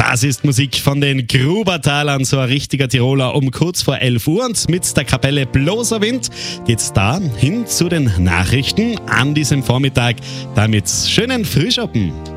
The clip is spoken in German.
Das ist Musik von den Grubertalern, so ein richtiger Tiroler um kurz vor 11 Uhr. Und mit der Kapelle Bloßer Wind geht's da hin zu den Nachrichten an diesem Vormittag. Damit schönen Frühschoppen.